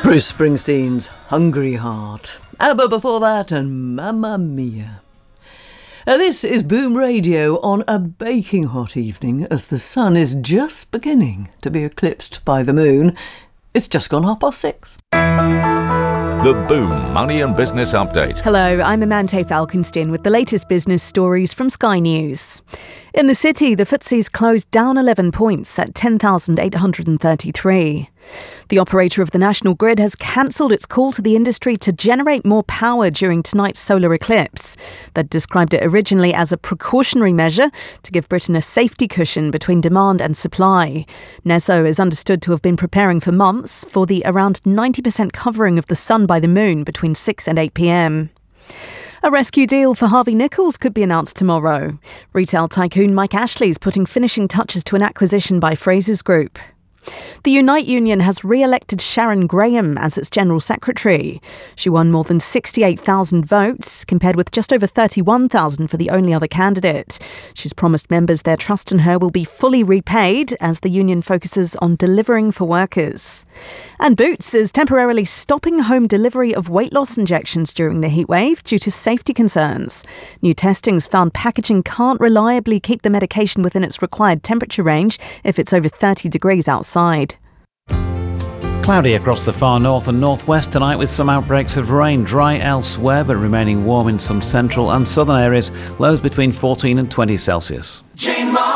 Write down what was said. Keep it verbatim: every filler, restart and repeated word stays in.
Bruce Springsteen's Hungry Heart. Uh, but before that, and Mamma Mia. Uh, this is Boom Radio on a baking hot evening as the sun is just beginning to be eclipsed by the moon. It's just gone half past six. The Boom Money and Business Update. Hello, I'm Amante Falkenstein with the latest business stories from Sky News. In the city, the F T S E's closed down eleven points at ten thousand eight hundred thirty-three. The operator of the national grid has cancelled its call to the industry to generate more power during tonight's solar eclipse. That described it originally as a precautionary measure to give Britain a safety cushion between demand and supply. NESO is understood to have been preparing for months for the around ninety percent covering of the sun by the moon between six and eight p.m. A rescue deal for Harvey Nichols could be announced tomorrow. Retail tycoon Mike Ashley is putting finishing touches to an acquisition by Frasers Group. The Unite Union has re-elected Sharon Graham as its General Secretary. She won more than sixty-eight thousand votes, compared with just over thirty-one thousand for the only other candidate. She's promised members their trust in her will be fully repaid as the union focuses on delivering for workers. And Boots is temporarily stopping home delivery of weight loss injections during the heatwave due to safety concerns. New testings found packaging can't reliably keep the medication within its required temperature range if it's over thirty degrees outside. Cloudy across the far north and northwest tonight with some outbreaks of rain. Dry elsewhere but remaining warm in some central and southern areas. Lows between fourteen and twenty Celsius.